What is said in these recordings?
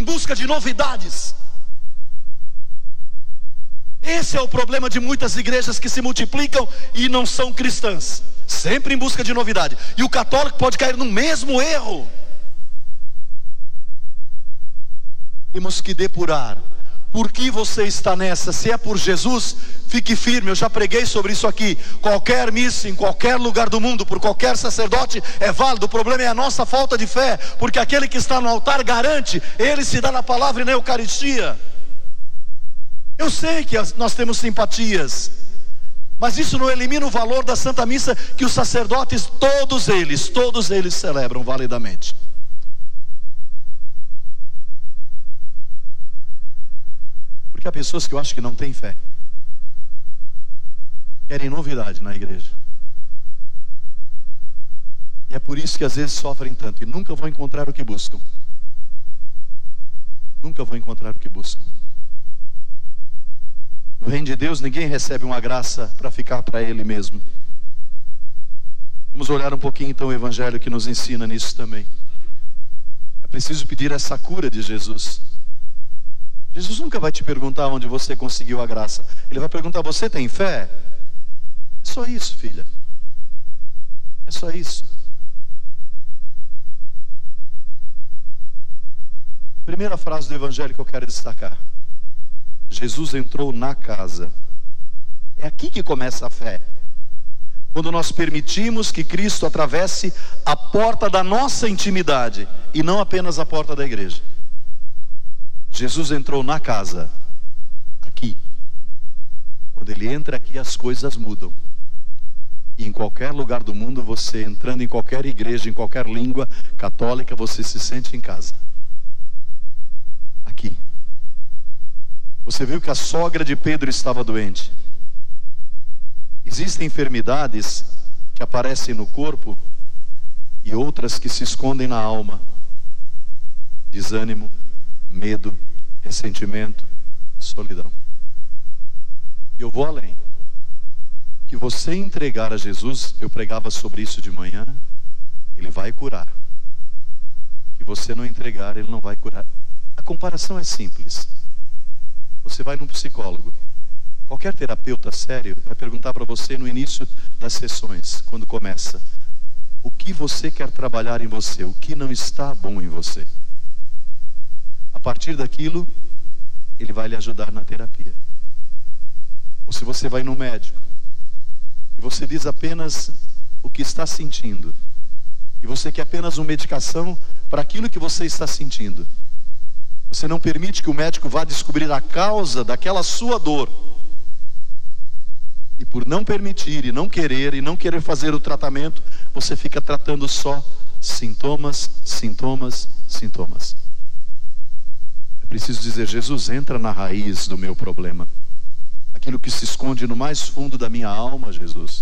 busca de novidades. Esse é o problema de muitas igrejas que se multiplicam e não são cristãs, sempre em busca de novidade. E o católico pode cair no mesmo erro. Temos que depurar. Por que você está nessa? Se é por Jesus, fique firme. Eu já preguei sobre isso aqui. Qualquer missa em qualquer lugar do mundo, por qualquer sacerdote, é válido. O problema é a nossa falta de fé, porque aquele que está no altar garante, ele se dá na palavra e na Eucaristia. Eu sei que nós temos simpatias, mas isso não elimina o valor da Santa Missa, que os sacerdotes, todos eles celebram validamente. Porque há pessoas que eu acho que não têm fé, querem novidade na igreja, e é por isso que às vezes sofrem tanto e nunca vão encontrar o que buscam. Nunca vão encontrar o que buscam. No reino de Deus ninguém recebe uma graça para ficar para ele mesmo. Vamos olhar um pouquinho então o Evangelho que nos ensina nisso também. É preciso pedir essa cura de Jesus. Jesus nunca vai te perguntar onde você conseguiu a graça. Ele vai perguntar: você tem fé? É só isso, filha. É só isso. Primeira frase do Evangelho que eu quero destacar: Jesus entrou na casa. É aqui que começa a fé. Quando nós permitimos que Cristo atravesse a porta da nossa intimidade e não apenas a porta da igreja. Jesus entrou na casa, aqui. Quando ele entra aqui, as coisas mudam. E em qualquer lugar do mundo, você entrando em qualquer igreja, em qualquer língua católica, você se sente em casa. Aqui. Você viu que a sogra de Pedro estava doente. Existem enfermidades que aparecem no corpo e outras que se escondem na alma. Desânimo, medo, ressentimento, solidão. E eu vou além. O que você entregar a Jesus, eu pregava sobre isso de manhã, ele vai curar. O que você não entregar, ele não vai curar. A comparação é simples. Você vai num psicólogo. Qualquer terapeuta sério vai perguntar para você no início das sessões, quando começa: o que você quer trabalhar em você? O que não está bom em você? A partir daquilo, ele vai lhe ajudar na terapia. Ou se você vai no médico e você diz apenas o que está sentindo, e você quer apenas uma medicação para aquilo que você está sentindo, você não permite que o médico vá descobrir a causa daquela sua dor. E por não permitir e não querer fazer o tratamento, você fica tratando só sintomas, sintomas, sintomas. É preciso dizer: Jesus, entra na raiz do meu problema. Aquilo que se esconde no mais fundo da minha alma, Jesus.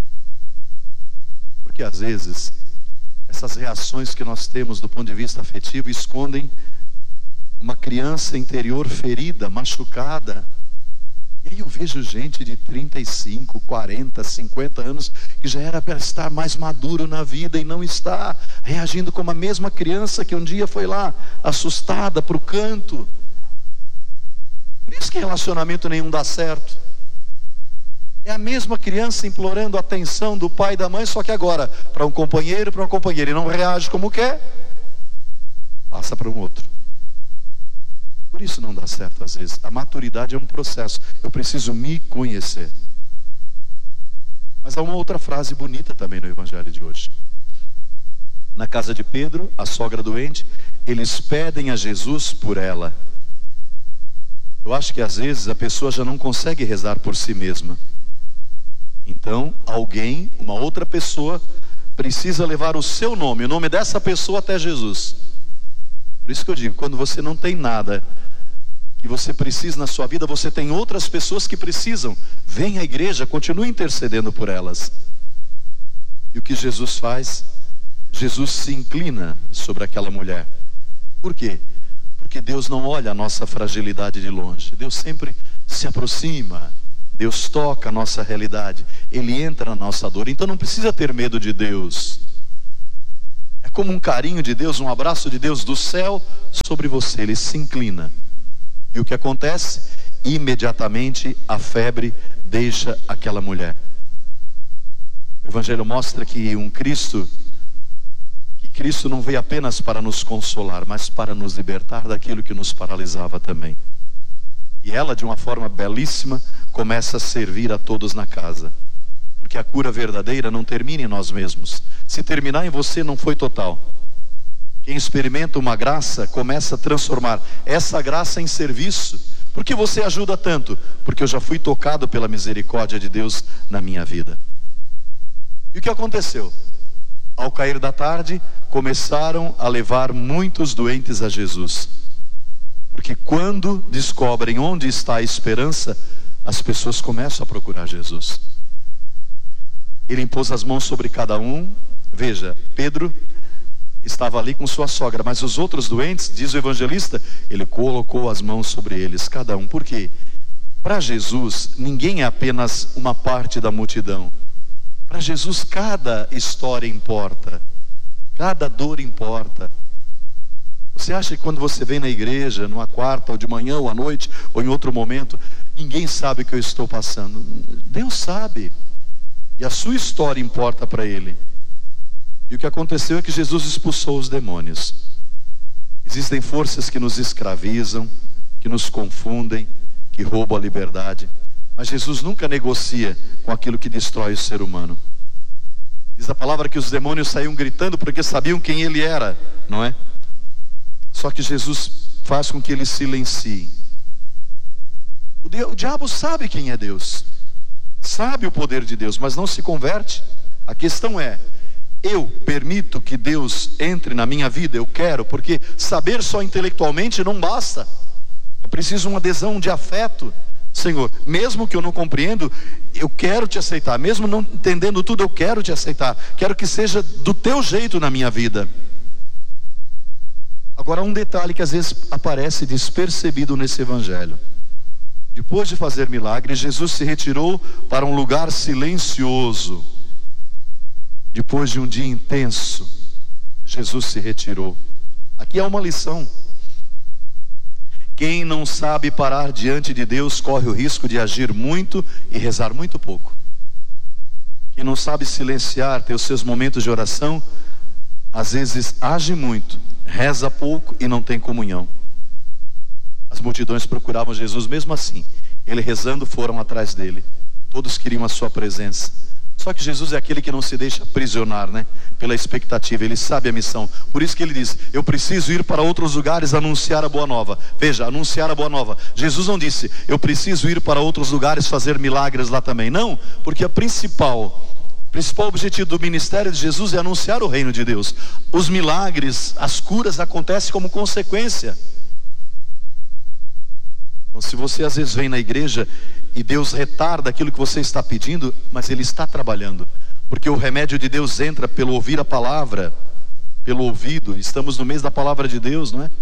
Porque às vezes, essas reações que nós temos do ponto de vista afetivo escondem uma criança interior ferida, machucada. E aí eu vejo gente de 35, 40, 50 anos que já era para estar mais maduro na vida e não está, reagindo como a mesma criança que um dia foi lá assustada para o canto. Por isso que relacionamento nenhum dá certo. É a mesma criança implorando a atenção do pai e da mãe, só que agora para um companheiro, para uma companheira, e não reage como quer, passa para um outro. Por isso não dá certo às vezes. A maturidade é um processo. Eu preciso me conhecer. Mas há uma outra frase bonita também no Evangelho de hoje. Na casa de Pedro, a sogra doente, eles pedem a Jesus por ela. Eu acho que às vezes a pessoa já não consegue rezar por si mesma. Então, alguém, uma outra pessoa, precisa levar o seu nome, o nome dessa pessoa até Jesus. Por isso que eu digo, quando você não tem nada que você precisa na sua vida, você tem outras pessoas que precisam. Vem à igreja, continue intercedendo por elas. E o que Jesus faz? Jesus se inclina sobre aquela mulher. Por quê? Porque Deus não olha a nossa fragilidade de longe. Deus sempre se aproxima. Deus toca a nossa realidade. Ele entra na nossa dor. Então não precisa ter medo de Deus. É como um carinho de Deus, um abraço de Deus do céu sobre você. Ele se inclina. E o que acontece? Imediatamente a febre deixa aquela mulher. O Evangelho mostra que Cristo não veio apenas para nos consolar, mas para nos libertar daquilo que nos paralisava também. E ela, de uma forma belíssima, começa a servir a todos na casa. Porque a cura verdadeira não termina em nós mesmos. Se terminar em você, não foi total. Quem experimenta uma graça, começa a transformar essa graça em serviço. Por que você ajuda tanto? Porque eu já fui tocado pela misericórdia de Deus na minha vida. E o que aconteceu? Ao cair da tarde, começaram a levar muitos doentes a Jesus. Porque quando descobrem onde está a esperança, as pessoas começam a procurar Jesus. Ele impôs as mãos sobre cada um. Veja, Pedro estava ali com sua sogra, mas os outros doentes, diz o evangelista, ele colocou as mãos sobre eles, cada um. Por quê? Para Jesus, ninguém é apenas uma parte da multidão. Para Jesus, cada história importa, cada dor importa. Você acha que quando você vem na igreja, numa quarta, ou de manhã, ou à noite, ou em outro momento, ninguém sabe o que eu estou passando? Deus sabe. E a sua história importa para Ele. E o que aconteceu é que Jesus expulsou os demônios. Existem forças que nos escravizam, que nos confundem, que roubam a liberdade. Mas Jesus nunca negocia com aquilo que destrói o ser humano. Diz a palavra que os demônios saíam gritando porque sabiam quem Ele era, não é? Só que Jesus faz com que eles silenciem. O diabo sabe quem é Deus, sabe o poder de Deus, mas não se converte. A questão é, eu permito que Deus entre na minha vida? Eu quero, porque saber só intelectualmente não basta. É preciso uma adesão de afeto. Senhor, mesmo que eu não compreendo, eu quero te aceitar. Mesmo não entendendo tudo, eu quero te aceitar. Quero que seja do teu jeito na minha vida. Agora, um detalhe que às vezes aparece despercebido nesse evangelho. Depois de fazer milagres, Jesus se retirou para um lugar silencioso. Depois de um dia intenso, Jesus se retirou. Aqui há uma lição. Quem não sabe parar diante de Deus corre o risco de agir muito e rezar muito pouco. Quem não sabe silenciar, ter os seus momentos de oração, às vezes age muito, reza pouco e não tem comunhão. As multidões procuravam Jesus mesmo assim. Ele rezando, foram atrás dele. Todos queriam a sua presença. Só que Jesus é aquele que não se deixa aprisionar, né? Pela expectativa, Ele sabe a missão. Por isso que Ele diz, eu preciso ir para outros lugares anunciar a boa nova. Veja, anunciar a boa nova. Jesus não disse, eu preciso ir para outros lugares fazer milagres lá também. Não, porque o principal objetivo do ministério de Jesus é anunciar o reino de Deus. Os milagres, as curas acontecem como consequência. Então, se você às vezes vem na igreja e Deus retarda aquilo que você está pedindo, mas Ele está trabalhando, porque o remédio de Deus entra pelo ouvir a palavra, pelo ouvido. Estamos no mês da palavra de Deus, não é?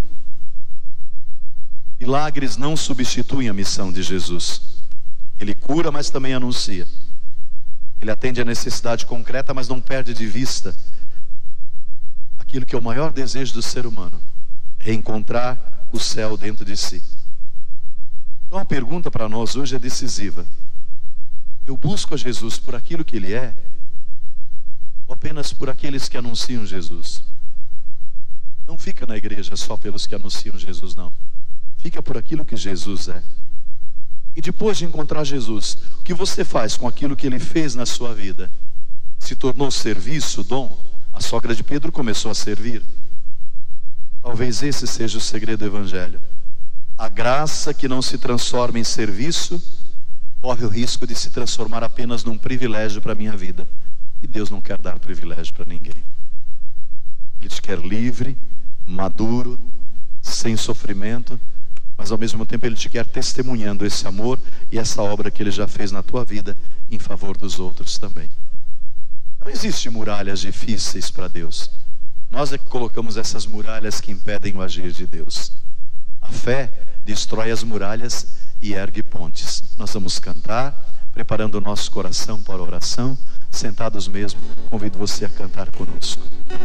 Milagres não substituem a missão de Jesus. Ele cura, mas também anuncia. Ele atende a necessidade concreta, mas não perde de vista aquilo que é o maior desejo do ser humano: reencontrar o céu dentro de si. Então a pergunta para nós hoje é decisiva. Eu busco a Jesus por aquilo que Ele é, ou apenas por aqueles que anunciam Jesus? Não fica na igreja só pelos que anunciam Jesus, não. Fica por aquilo que Jesus é. E depois de encontrar Jesus, o que você faz com aquilo que Ele fez na sua vida? Se tornou serviço, dom? A sogra de Pedro começou a servir. Talvez esse seja o segredo do evangelho. A graça que não se transforma em serviço corre o risco de se transformar apenas num privilégio para a minha vida. E Deus não quer dar privilégio para ninguém. Ele te quer livre, maduro, sem sofrimento, mas ao mesmo tempo Ele te quer testemunhando esse amor e essa obra que Ele já fez na tua vida em favor dos outros também. Não existem muralhas difíceis para Deus. Nós é que colocamos essas muralhas que impedem o agir de Deus. A fé destrói as muralhas e ergue pontes. Nós vamos cantar, preparando o nosso coração para a oração. Sentados mesmo, convido você a cantar conosco.